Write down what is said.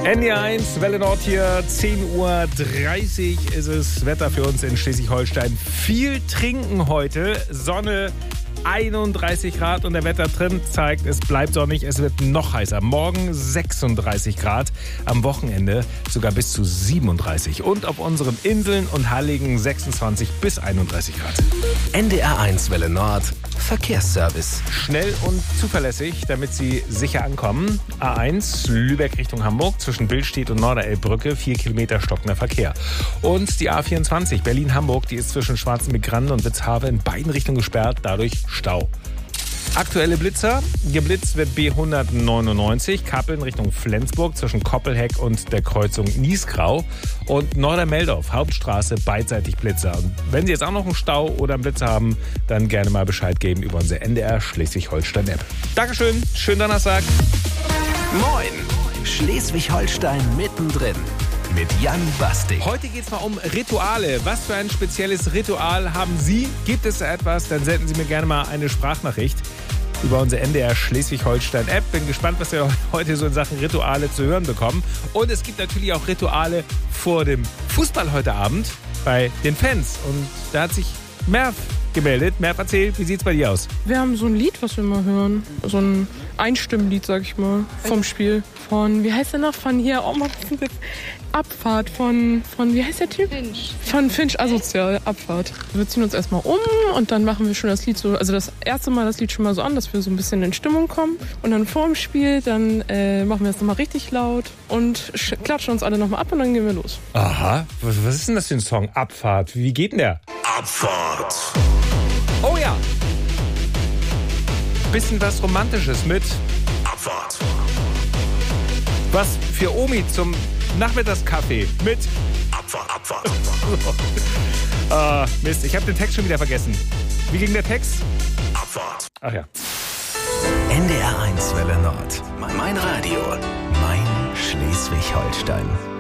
NDR1, Welle Nord hier, 10:30 Uhr ist es. Wetter für uns in Schleswig-Holstein. Viel trinken heute, Sonne 31 Grad und der Wettertrend zeigt, es bleibt sonnig, es wird noch heißer. Morgen 36 Grad, am Wochenende sogar bis zu 37. Und auf unseren Inseln und Halligen 26 bis 31 Grad. NDR1 Welle Nord, Verkehrsservice. Schnell und zuverlässig, damit Sie sicher ankommen. A1 Lübeck Richtung Hamburg zwischen Billstedt und Norderelbbrücke 4 Kilometer stockender Verkehr. Und die A24 Berlin-Hamburg, die ist zwischen Schwarzenbeck-Grande und Witzhafe in beiden Richtungen gesperrt, dadurch Stau. Aktuelle Blitzer. Geblitzt wird B199 Kappeln Richtung Flensburg zwischen Koppelheck und der Kreuzung Niesgrau. Und Nordermeldorf, Hauptstraße, beidseitig Blitzer. Und wenn Sie jetzt auch noch einen Stau oder einen Blitzer haben, dann gerne mal Bescheid geben über unsere NDR Schleswig-Holstein-App. Dankeschön, schönen Donnerstag. Moin, Schleswig-Holstein mittendrin. Mit Jan Bastik. Heute geht es mal um Rituale. Was für ein spezielles Ritual haben Sie? Gibt es da etwas? Dann senden Sie mir gerne mal eine Sprachnachricht über unsere NDR Schleswig-Holstein-App. Bin gespannt, was wir heute so in Sachen Rituale zu hören bekommen. Und es gibt natürlich auch Rituale vor dem Fußball heute Abend bei den Fans. Und da hat sich Merv gemeldet. Merv, erzähl, wie sieht's bei dir aus? Wir haben so ein Lied, was wir immer hören. So ein Einstimmlied, sag ich mal, vom Spiel. Von, wie heißt der noch? Von hier, oh, Abfahrt von, wie heißt der Typ? Finch. Von Finch Asozial, Abfahrt. Wir ziehen uns erstmal um und dann machen wir schon das Lied so, also das erste Mal das Lied schon mal so an, dass wir so ein bisschen in Stimmung kommen. Und dann vor dem Spiel, dann machen wir es nochmal richtig laut und klatschen uns alle nochmal ab und dann gehen wir los. Aha, was ist denn das für ein Song? Abfahrt, wie geht denn der? Abfahrt. Oh ja. Bisschen was Romantisches mit Abfahrt. was für Omi zum Nachmittagskaffee mit Abfahrt. Mist, ich habe den Text schon wieder vergessen. Wie ging der Text? Abfahrt. Ach ja. NDR1 Welle Nord. Mein Radio. Mein Schleswig-Holstein.